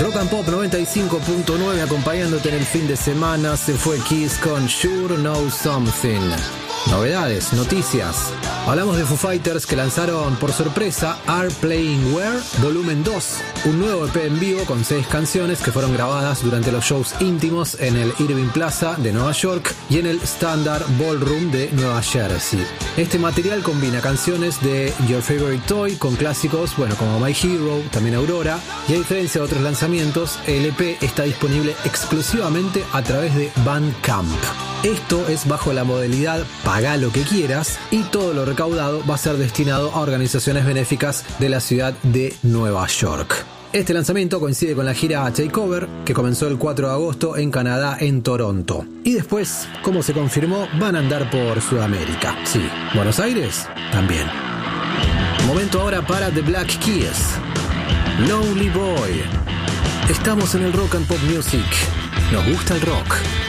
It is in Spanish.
Rock and Pop 95.9 acompañándote en el fin de semana. Se fue Kiss con Sure Know Something. Novedades, noticias. Hablamos de Foo Fighters que lanzaron por sorpresa Are Playing Where Volumen 2, un nuevo EP en vivo con 6 canciones que fueron grabadas durante los shows íntimos en el Irving Plaza de Nueva York y en el Standard Ballroom de Nueva Jersey. Este material combina canciones de Your Favorite Toy con clásicos, como My Hero, también Aurora, y a diferencia de otros lanzamientos, el EP está disponible exclusivamente a través de Bandcamp. Esto es bajo la modalidad Pagá lo que quieras y todo lo recaudado va a ser destinado a organizaciones benéficas de la ciudad de Nueva York. Este lanzamiento coincide con la gira Takeover, que comenzó el 4 de agosto en Canadá, en Toronto. Y después, como se confirmó, van a andar por Sudamérica. Sí, Buenos Aires también. Momento ahora para The Black Keys. Lonely Boy. Estamos en el Rock and Pop Music. Nos gusta el rock.